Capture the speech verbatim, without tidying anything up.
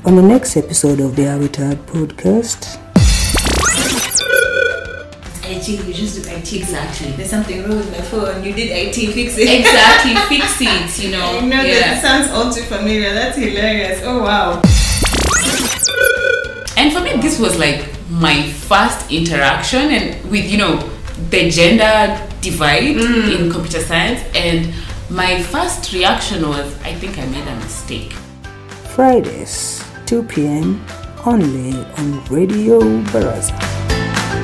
On the next episode of the Habitat podcast. I T, you just do I T. Exactly. There's something wrong with my phone. You did I T, fix it. Exactly, fix it, you know. I know yeah. that sounds all too familiar. That's hilarious. Oh, wow. And for me, this was like my first interaction and with, you know, the gender divide mm. in computer science. And my first reaction was, I think I made a mistake. Fridays, two p.m. only on Radio Baraza.